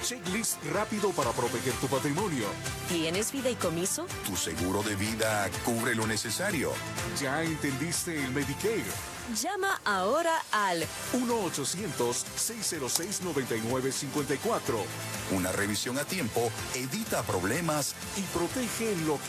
checklist rápido para proteger tu patrimonio. ¿Tienes fideicomiso? Tu seguro de vida cubre lo necesario. ¿Ya entendiste el Medicare? Llama ahora al 1-800-606-9954 Una revisión a tiempo evita problemas y protege lo que